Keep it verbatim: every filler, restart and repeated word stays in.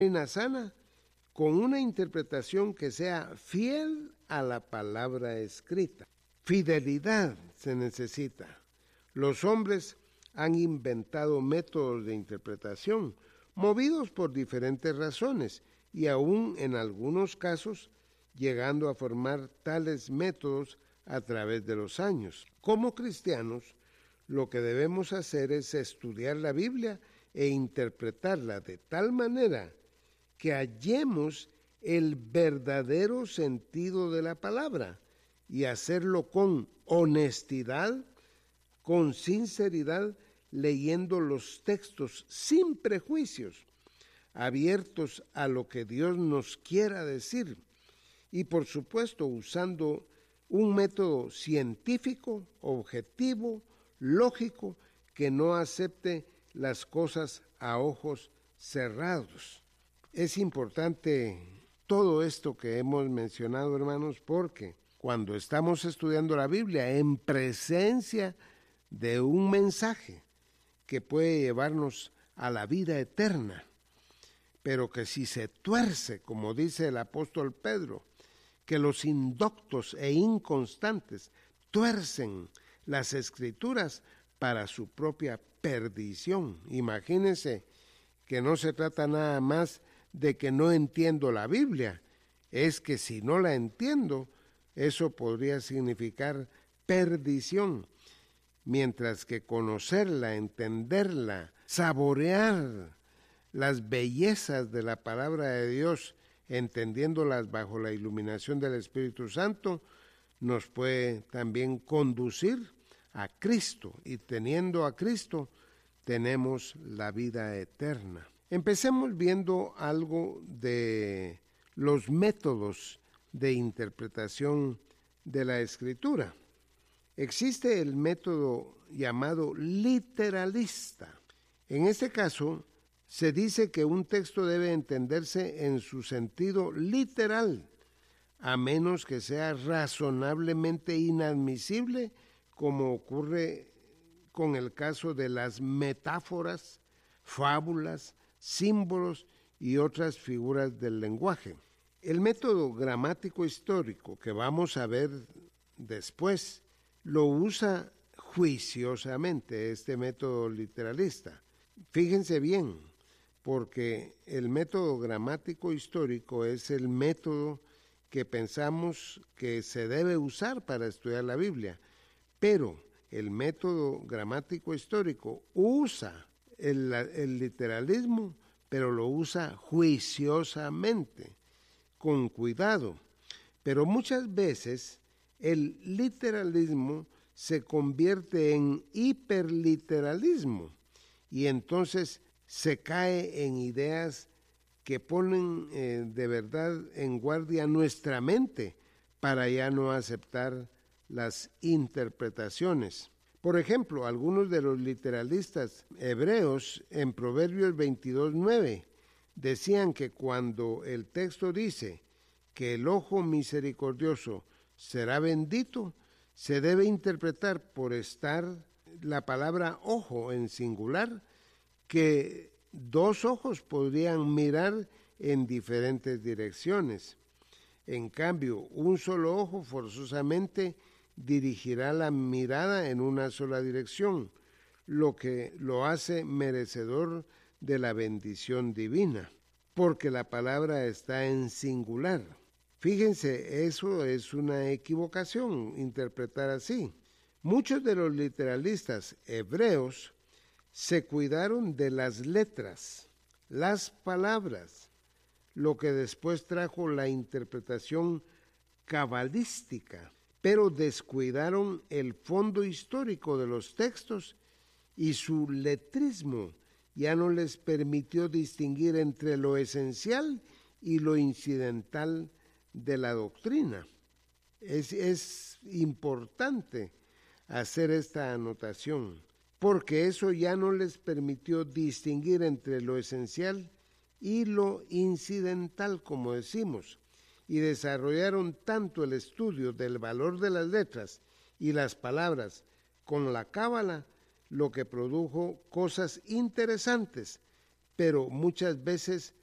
sana con una interpretación que sea fiel a la palabra escrita. Fidelidad se necesita. Los hombres han inventado métodos de interpretación movidos por diferentes razones y aún en algunos casos llegando a formar tales métodos a través de los años. Como cristianos, lo que debemos hacer es estudiar la Biblia e interpretarla de tal manera que hallemos el verdadero sentido de la palabra y hacerlo con honestidad, con sinceridad, leyendo los textos sin prejuicios, abiertos a lo que Dios nos quiera decir y por supuesto usando un método científico, objetivo, lógico, que no acepte las cosas a ojos cerrados. Es importante todo esto que hemos mencionado, hermanos, porque cuando estamos estudiando la Biblia en presencia de un mensaje que puede llevarnos a la vida eterna, pero que si se tuerce, como dice el apóstol Pedro, que los indoctos e inconstantes tuercen las Escrituras para su propia perdición. Imagínense que no se trata nada más de que no entiendo la Biblia, es que si no la entiendo, eso podría significar perdición, mientras que conocerla, entenderla, saborear las bellezas de la palabra de Dios, entendiéndolas bajo la iluminación del Espíritu Santo, nos puede también conducir a Cristo, y teniendo a Cristo, tenemos la vida eterna. Empecemos viendo algo de los métodos de interpretación de la Escritura. Existe el método llamado literalista. En este caso, se dice que un texto debe entenderse en su sentido literal, a menos que sea razonablemente inadmisible, como ocurre con el caso de las metáforas, fábulas, símbolos y otras figuras del lenguaje. El método gramático histórico que vamos a ver después lo usa juiciosamente este método literalista. Fíjense bien, porque el método gramático histórico es el método que pensamos que se debe usar para estudiar la Biblia, pero el método gramático histórico usa el, el literalismo, pero lo usa juiciosamente, con cuidado. Pero muchas veces el literalismo se convierte en hiperliteralismo y entonces se cae en ideas que ponen eh, de verdad en guardia nuestra mente para ya no aceptar las interpretaciones. Por ejemplo, algunos de los literalistas hebreos en Proverbios veintidós nueve decían que cuando el texto dice que el ojo misericordioso será bendito, se debe interpretar por estar la palabra ojo en singular, que dos ojos podrían mirar en diferentes direcciones. En cambio, un solo ojo forzosamente dirigirá la mirada en una sola dirección, lo que lo hace merecedor de la bendición divina, porque la palabra está en singular. Fíjense, eso es una equivocación, interpretar así. Muchos de los literalistas hebreos se cuidaron de las letras, las palabras, lo que después trajo la interpretación cabalística, pero descuidaron el fondo histórico de los textos y su letrismo ya no les permitió distinguir entre lo esencial y lo incidental de la doctrina. Es, es importante hacer esta anotación, porque eso ya no les permitió distinguir entre lo esencial y lo incidental, como decimos, y desarrollaron tanto el estudio del valor de las letras y las palabras con la cábala, lo que produjo cosas interesantes, pero muchas veces